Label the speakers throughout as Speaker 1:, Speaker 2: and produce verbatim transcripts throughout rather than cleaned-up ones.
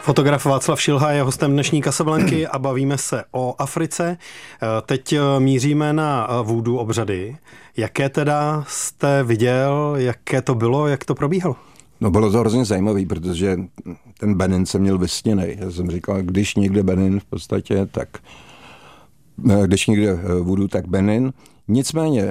Speaker 1: Fotograf Václav Šilha je hostem dnešní Casablanky a bavíme se o Africe. Teď míříme na voodu obřady. Jaké teda jste viděl, jaké to bylo, jak to probíhalo?
Speaker 2: No bylo to hrozně zajímavý, protože ten Benin se měl vysněnej. Já jsem říkal, když někde Benin v podstatě, tak když někde voodoo, tak Benin. Nicméně,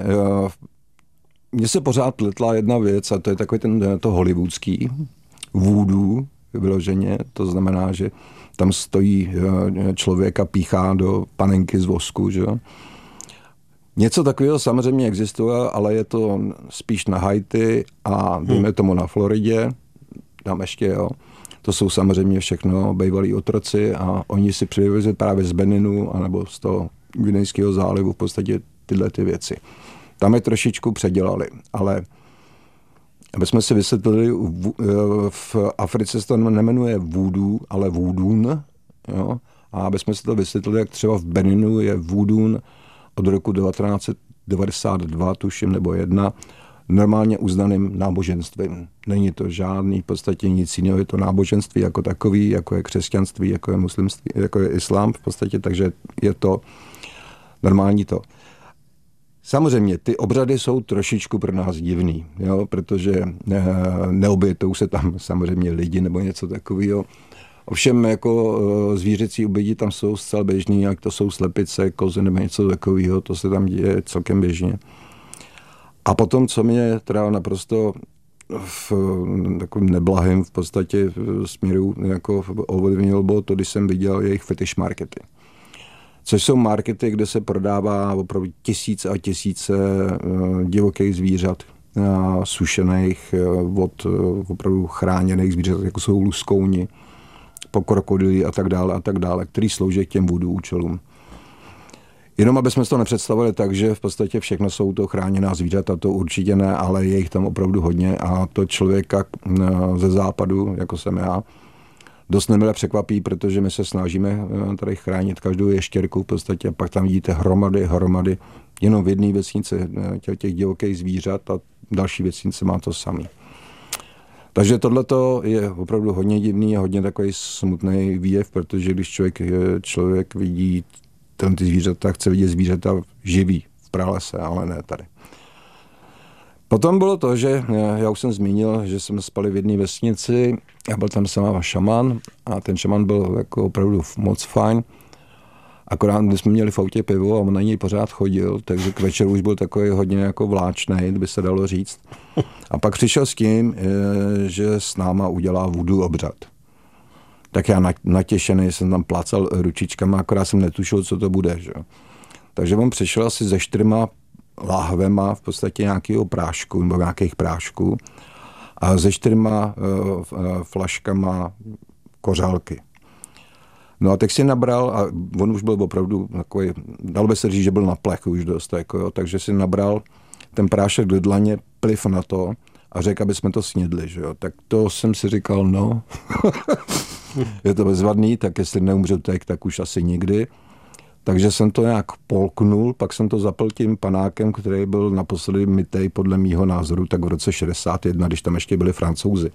Speaker 2: mně se pořád pletla jedna věc a to je takový ten to hollywoodský voodoo vyloženě. To znamená, že tam stojí člověk a píchá do panenky z vosku, že jo. Něco takového samozřejmě existuje, ale je to spíš na Haiti a dejme tomu na Floridě, tam ještě, jo. To jsou samozřejmě všechno bývalí otroci a oni si přivezli právě z Beninu anebo z toho Guinejského zálivu v podstatě tyhle ty věci. Tam je trošičku předělali, ale aby jsme si vysvětlili, v Africe se to nemenuje voodoo, ale voodoo, jo. A aby jsme si to vysvětlili, jak třeba v Beninu je voodoo od roku devatenáct set devadesát dva, tuším, nebo jedna, normálně uznaným náboženstvím. Není to žádný v podstatě nic jiného, je to náboženství jako takový, jako je křesťanství, jako je muslimství, jako je islám v podstatě, takže je to normální to. Samozřejmě, ty obřady jsou trošičku pro nás divný, jo, protože neobětou se tam samozřejmě lidi nebo něco takového. Ovšem jako zvířecí oběti tam jsou zcela běžný, jak to jsou slepice, kozy nebo něco takového, to se tam děje celkem běžně. A potom, co mě teda naprosto v takovým neblahým v podstatě směru jako ovlivnilo, bylo to, když jsem viděl jejich fetish markety. Což jsou markety, kde se prodává opravdu tisíce a tisíce divokých zvířat, sušených od opravdu chráněných zvířat, jako jsou luskouni, po krokodily a tak dále a tak dále, který slouží k těm voodoo účelům. Jenom aby jsme si to nepředstavili tak, že v podstatě všechno jsou to chráněná zvířata, to určitě ne, ale je jich tam opravdu hodně a to člověka ze západu, jako jsem já, dost nemile překvapí, protože my se snažíme tady chránit každou ještěrku v podstatě a pak tam vidíte hromady, hromady, jenom v jedné vesnici těch, těch divokých zvířat a další vesnice má to samý. Takže tohleto je opravdu hodně divný a hodně takový smutný výjev, protože když člověk, člověk vidí ten ty zvířata, chce vidět zvířata živý v pralese, ale ne tady. Potom bylo to, že já už jsem zmínil, že jsme spali v jedné vesnici a byl tam sama šaman a ten šaman byl jako opravdu moc fajn. Akorát, když jsme měli v autě pivo a on na něj pořád chodil, takže k večeru už byl takový hodně jako vláčnej, by se dalo říct. A pak přišel s tím, že s náma udělá voodoo obřad. Tak já natěšený jsem tam plácal ručičkama, akorát jsem netušil, co to bude. Že? Takže on přišel asi se čtyřma láhvema v podstatě nějakého prášku, nebo nějakých prášků a se čtyřma uh, flaškama kořálky. No a tak si nabral, a on už byl opravdu takový, dalo by se říct, že byl na plech už dost, jako jo, takže si nabral ten prášek do dlaně, pliv na to a řekl, aby jsme to snědli, že jo. Tak to jsem si říkal, no, je to bezvadný, tak jestli neumřu teď, tak už asi nikdy. Takže jsem to nějak polknul, pak jsem to zapl tím panákem, který byl naposledy mytej podle mýho názoru, tak v roce šedesát jedna, když tam ještě byli Francouzi.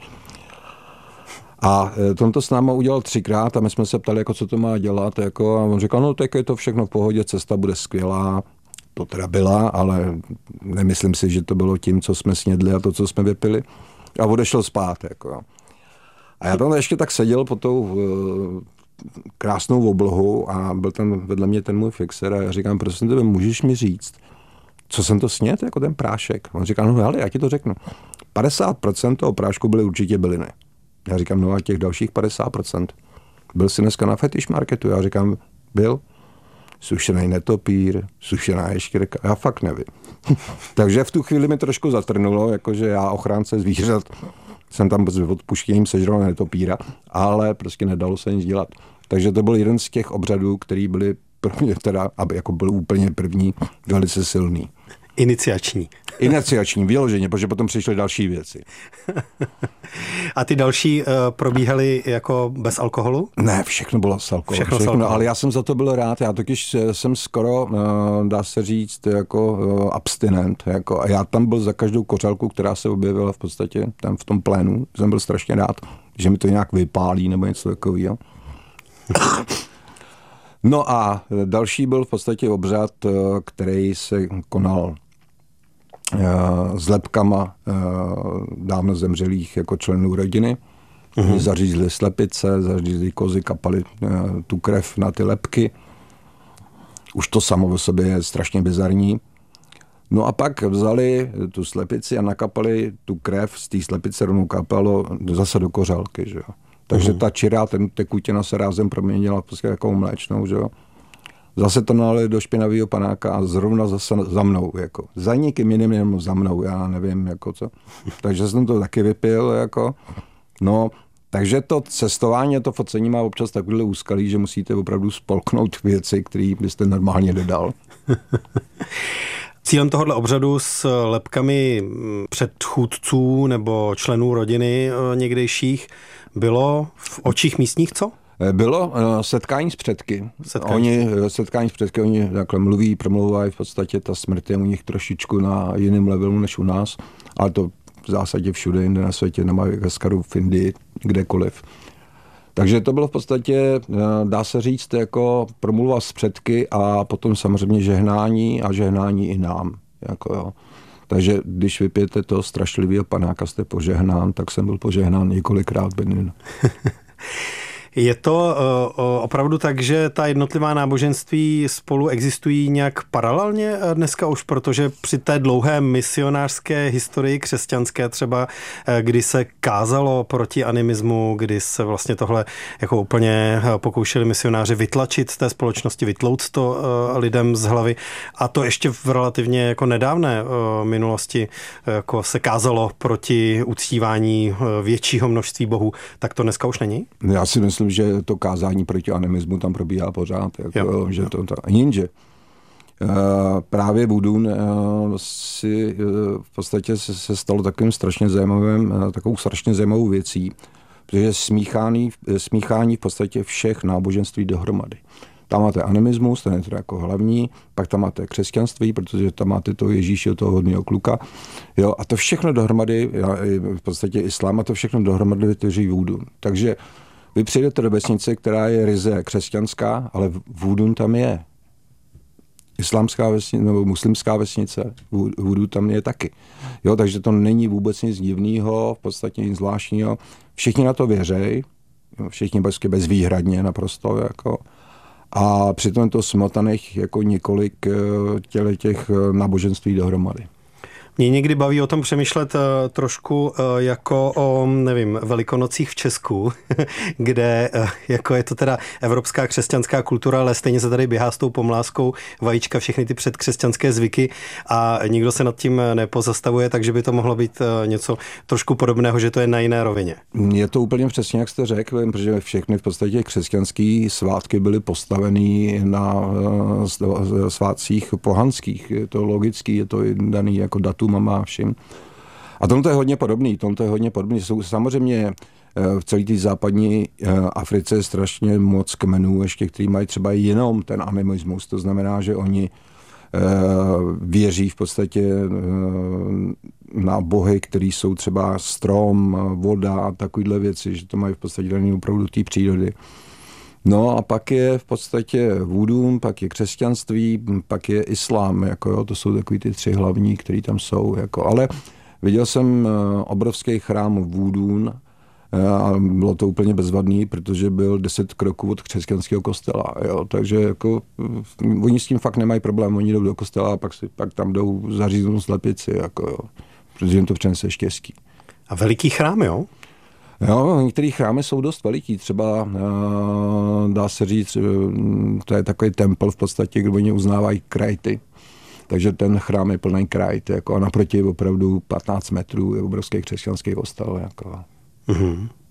Speaker 2: A on to s náma udělal třikrát a my jsme se ptali, jako, co to má dělat. Jako, a on říkal, no tak je to všechno v pohodě, cesta bude skvělá. To teda byla, ale nemyslím si, že to bylo tím, co jsme snědli a to, co jsme vypili. A odešel spát. Jako. A já tam ještě tak seděl pod tou uh, krásnou oblohou a byl tam vedle mě ten můj fixer a já říkám, prosím tebe, můžeš mi říct, co jsem to snědl, jako ten prášek? On říká, no hele, já ti to řeknu. padesát procent toho prášku byly určitě byliny. Já říkám, no a těch dalších padesát procent. Byl jsi dneska na fetish marketu? Já říkám, byl. Sušený netopír, sušená ještěrka. Já fakt nevím. Takže v tu chvíli mi trošku zatrnulo, jakože já ochránce zvířat jsem tam s odpuštěním sežral netopíra, ale prostě nedalo se nic dělat. Takže to byl jeden z těch obřadů, který byly pro mě teda, aby jako byl úplně první, velice silný.
Speaker 1: Iniciační.
Speaker 2: Iniciační, vyloženě, protože potom přišly další věci.
Speaker 1: A ty další uh, probíhaly jako bez alkoholu?
Speaker 2: Ne, všechno bylo s alkoholem.
Speaker 1: Všechno,
Speaker 2: Všechno,
Speaker 1: všechno,
Speaker 2: ale já jsem za to byl rád. Já totiž jsem skoro, uh, dá se říct, jako uh, abstinent. Jako, a já tam byl za každou kořálku, která se objevila v podstatě tam v tom plénu. Jsem byl strašně rád, že mi to nějak vypálí nebo něco takového. No a další byl v podstatě obřad, který se konal s lebkama dávno zemřelých jako členů rodiny. Mm-hmm. Zařízli slepice, zařízli kozy, kapali tu krev na ty lebky. Už to samo o sobě je strašně bizarní. No a pak vzali tu slepici a nakapali tu krev z té slepice, rovnou kapalo zase do kořálky, že jo. Takže ta čirá ten tekutina se rázem proměnila prostě jako mléčnou, že jo. Zase to nalili do špinavého panáka a zrovna zase za mnou, jako. Za nikým jiným, jenom za mnou, já nevím, jako co. Takže jsem to taky vypil, jako. No, takže to cestování, to focení má občas takovýhle úskalí, že musíte opravdu spolknout věci, které byste normálně dodal.
Speaker 1: Cílem tohohle obřadu s lebkami předchůdců nebo členů rodiny někdejších bylo v očích místních co?
Speaker 2: Bylo setkání s předky.
Speaker 1: Setkání.
Speaker 2: Oni, setkání s předky, oni takhle mluví, promlouvají, v podstatě ta smrt je u nich trošičku na jiném levelu než u nás, ale to v zásadě všude jinde na světě, na Madagaskaru, v Indii, kdekoliv. Takže to bylo v podstatě, dá se říct, jako promluva s předky a potom samozřejmě žehnání a žehnání i nám. Jako jo. Takže když vypijete toho strašlivého panáka, jste požehnán, tak jsem byl požehnán několikrát Benin.
Speaker 1: Je to uh, opravdu tak, že ta jednotlivá náboženství spolu existují nějak paralelně dneska už, protože při té dlouhé misionářské historii křesťanské třeba, kdy se kázalo proti animismu, kdy se vlastně tohle jako úplně pokoušeli misionáři vytlačit z té společnosti, vytlouct to uh, lidem z hlavy, a to ještě v relativně jako nedávné uh, minulosti jako se kázalo proti uctívání většího množství bohů, tak to dneska už není?
Speaker 2: Já si myslím, že to kázání proti animismu tam probíhá pořád. Jako, že to, to, jinže právě Vudun si v podstatě se, se stalo takovým strašně zajímavým, takovou strašně zajímavou věcí, protože smíchání, smíchání v podstatě všech náboženství dohromady. Tam máte animismus, ten je teda jako hlavní, pak tam máte křesťanství, protože tam máte toho Ježíše, toho hodného kluka. Jo, a to všechno dohromady, v podstatě islám, a to všechno dohromady vytvoří Vudun. Takže vy přijdete do vesnice, která je ryze křesťanská, ale Vudun tam je. Islámská vesnice, nebo muslimská vesnice, Vudu tam je taky. Jo, takže to není vůbec nic divného, v podstatě nic zvláštního. Všichni na to věřejí, všichni bezvýhradně naprosto, jako. A přitom to smotaných jako několik těle těch náboženství dohromady.
Speaker 1: Mě někdy baví o tom přemýšlet uh, trošku uh, jako o, nevím, Velikonocích v Česku, kde uh, jako je to teda evropská křesťanská kultura, ale stejně se tady běhá s tou pomláskou vajíčka, všechny ty předkřesťanské zvyky a nikdo se nad tím nepozastavuje, takže by to mohlo být uh, něco trošku podobného, že to je na jiné rovině.
Speaker 2: Je to úplně přesně, jak jste řekl, protože všechny v podstatě křesťanské svátky byly postaveny na uh, svátcích pohanských. Je to logický, je to daný jako datum má všim. A tomto je hodně podobný, tomto je hodně podobný. Jsou samozřejmě v celé té západní Africe je strašně moc kmenů, ještě, který mají třeba jenom ten animismus. To znamená, že oni věří v podstatě na bohy, který jsou třeba strom, voda a takovýhle věci, že to mají v podstatě daný opravdu té přírody. No a pak je v podstatě vudun, pak je křesťanství, pak je islám, jako jo, to jsou takový ty tři hlavní, který tam jsou, jako, ale viděl jsem obrovský chrám vudun a bylo to úplně bezvadný, protože byl deset kroků od křesťanského kostela, jo, takže jako oni s tím fakt nemají problém, oni jdou do kostela a pak, si, pak tam jdou zaříznout slepici, jako jo, protože jim to přinese štěstí.
Speaker 1: A veliký chrám, jo?
Speaker 2: Jo, některé chrámy jsou dost veliký, třeba dá se říct, to je takový tempel v podstatě, kde oni uznávají krajty. Takže ten chrám je plný krajt, jako, a naproti je opravdu patnáct metrů, je obrovský křesťanský kostel. Jako.
Speaker 1: Mm-hmm.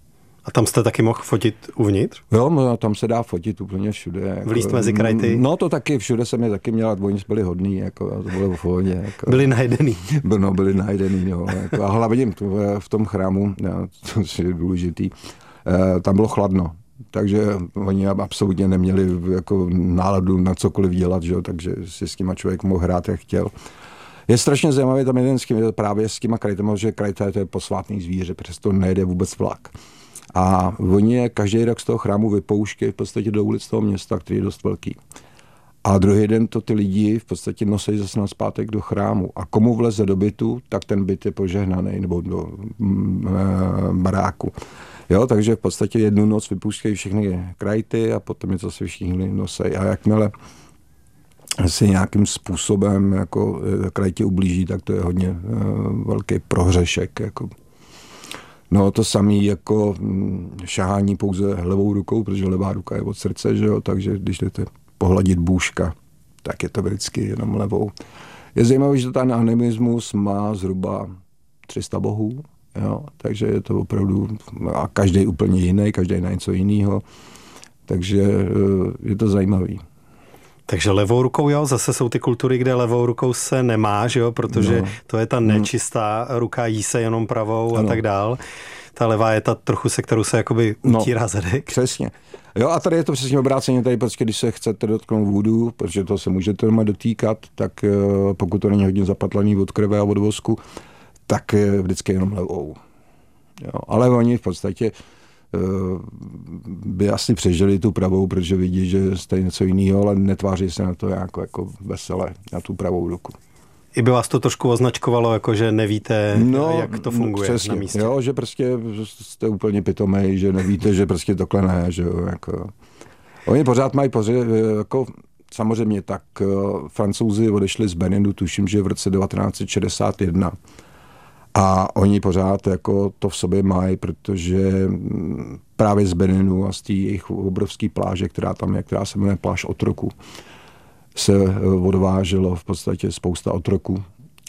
Speaker 1: A tam jste taky mohl fotit uvnitř?
Speaker 2: Jo, no, tam se dá fotit úplně všude. Jako,
Speaker 1: vlízt mezi krajty?
Speaker 2: No to taky, všude jsem je taky měl a oni byli hodný, jako, to bylo v pohodě. Jako,
Speaker 1: byli najedený.
Speaker 2: No, byli najedený, jo. Jako, a hlavně v tom chrámu, no, to je důležitý, tam bylo chladno. Takže oni absolutně neměli jako náladu na cokoliv dělat, že jo, takže si s těma člověk mohl hrát, jak chtěl. Je strašně zajímavý tam jeden s tím, právě s těma krajtama, že krajta to je posvátný zvíře, přesto nejde vůbec vlak. A oni je každý rok z toho chrámu vypouštějí v podstatě do ulic toho města, který je dost velký. A druhý den to ty lidi v podstatě nosí zase nazpátek do chrámu. A komu vleze do bytu, tak ten byt je požehnaný, nebo do baráku. Jo, takže v podstatě jednu noc vypouštějí všechny krajty a potom je to se všichni nosí. A jakmile se nějakým způsobem jako krajtě ublíží, tak to je hodně uh, velký prohřešek. Jako. No to samé jako šahání pouze levou rukou, protože levá ruka je od srdce, že jo, takže když jdete pohladit bůžka, tak je to vždycky jenom levou. Je zajímavé, že ten animismus má zhruba tři sta bohů, jo, takže je to opravdu, a každý úplně jiný, každý na něco jiného, takže je to zajímavý.
Speaker 1: Takže levou rukou, jo, zase jsou ty kultury, kde levou rukou se nemá, že jo, protože no. to je ta nečistá ruka, jí se jenom pravou ano. a tak dál. Ta levá je ta trochu, se kterou se jakoby utírá no, zadek.
Speaker 2: Přesně. Jo, a tady je to přesně obráceně, tady prostě, když se chcete dotknout vůdu, protože to se můžete doma dotýkat, tak pokud to není hodně zapatlaný od krve a od vosku, tak vždycky jenom levou. Jo, ale oni v podstatě by asi přežili tu pravou, protože vidí, že jste něco jiného, ale netváří se na to jako, jako veselé, na tu pravou ruku.
Speaker 1: I by vás to trošku označkovalo, jako že nevíte, no, jak to funguje
Speaker 2: přesně,
Speaker 1: na místě.
Speaker 2: Jo, že prostě jste úplně pitomej, že nevíte, že prostě tohle ne, že jo, jako. Oni pořád mají pořád, jako samozřejmě tak Francouzi odešli z Beninu, tuším, že v roce devatenáct set šedesát jedna. A oni pořád jako to v sobě mají, protože právě z Beninu a z té jejich obrovské pláže, která tam je, která se jmenuje pláž otroků, se odváželo v podstatě spousta otroků.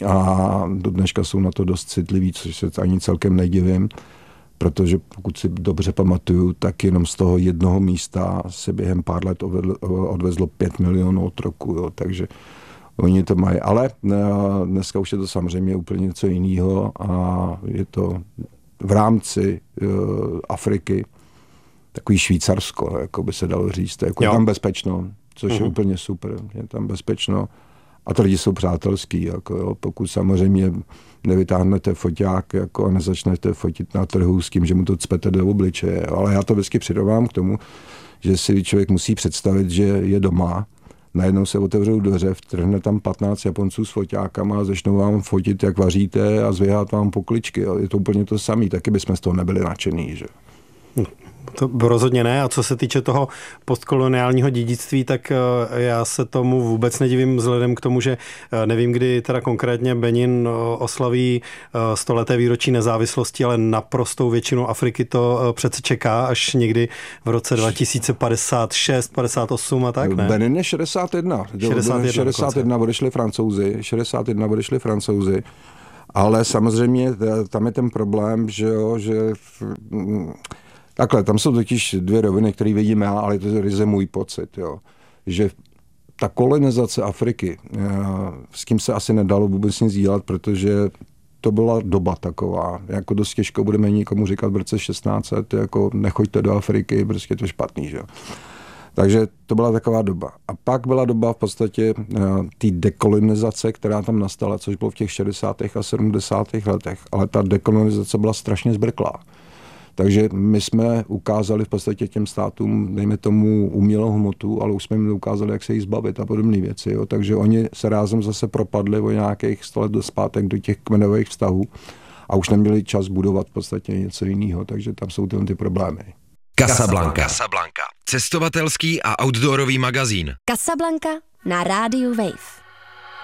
Speaker 2: A do dneška jsou na to dost citliví, což se ani celkem nedivím, protože pokud si dobře pamatuju, tak jenom z toho jednoho místa se během pár let odvezlo pět milionů otroků, jo, takže oni to mají, ale dneska už je to samozřejmě úplně něco jiného a je to v rámci uh, Afriky takový Švýcarsko, jako by se dalo říct. Jako je tam bezpečno, což uh-huh. je úplně super. Je tam bezpečno a ty lidi jsou přátelský. Jako, jo. Pokud samozřejmě nevytáhnete foťák jako, a nezačnete fotit na trhu s tím, že mu to cpete do obličeje. Ale já to vždycky přidávám k tomu, že si člověk musí představit, že je doma. Najednou se otevřou dveře, vtrhne tam patnáct Japonců s foťákama a začnou vám fotit, jak vaříte a zvěhat vám pokličky. Je to úplně to samé, taky bychom z toho nebyli nadšený, že?
Speaker 1: To rozhodně ne. A co se týče toho postkoloniálního dědictví, tak já se tomu vůbec nedivím vzhledem k tomu, že nevím, kdy teda konkrétně Benin oslaví stoleté výročí nezávislosti, ale naprostou většinu Afriky to přece čeká až někdy v roce dva tisíce padesát šest, padesát osm a tak, ne?
Speaker 2: Benin je šedesát jedna. šedesát jedna, šedesát jedna odešli Francouzi, šedesát jedna odešli Francouzi. Ale samozřejmě tam je ten problém, že jo, že takhle, tam jsou totiž dvě roviny, které vidím já, ale to je ryze můj pocit, jo, že ta kolonizace Afriky, s tím se asi nedalo vůbec nic dělat, protože to byla doba taková, jako dost těžko budeme nikomu říkat v roce šestnáct set, jako nechoďte do Afriky, prostě to je špatný, že jo. Takže to byla taková doba. A pak byla doba v podstatě té dekolonizace, která tam nastala, což bylo v těch šedesátých a sedmdesátých letech. Ale ta dekolonizace byla strašně zbrklá. Takže my jsme ukázali v podstatě těm státům, dejme tomu, umělou hmotu, ale už jsme jim ukázali, jak se jí zbavit a podobné věci. Jo. Takže oni se rázem zase propadli o nějakých sto let zpátek do těch kmenových vztahů a už neměli čas budovat v podstatě něco jiného. Takže tam jsou tyhle ty problémy.
Speaker 3: Casablanca. Casablanca. Cestovatelský a outdoorový magazín.
Speaker 4: Casablanca na rádiu Wave.